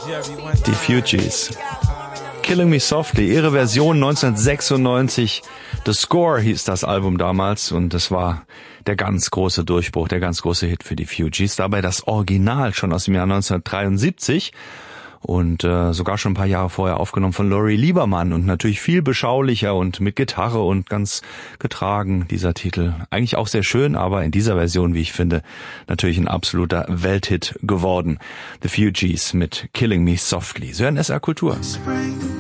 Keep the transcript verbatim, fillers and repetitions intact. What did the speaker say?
Die Fugees. Killing Me Softly, ihre Version neunzehnhundertsechsundneunzig. The Score hieß das Album damals und es war der ganz große Durchbruch, der ganz große Hit für die Fugees. Dabei das Original schon aus dem Jahr neunzehnhundertdreiundsiebzig und äh, sogar schon ein paar Jahre vorher aufgenommen von Lori Liebermann und natürlich viel beschaulicher und mit Gitarre und ganz getragen, dieser Titel. Eigentlich auch sehr schön, aber in dieser Version, wie ich finde, natürlich ein absoluter Welthit geworden. The Fugees mit Killing Me Softly. Sie hören S R Kultur. Spring.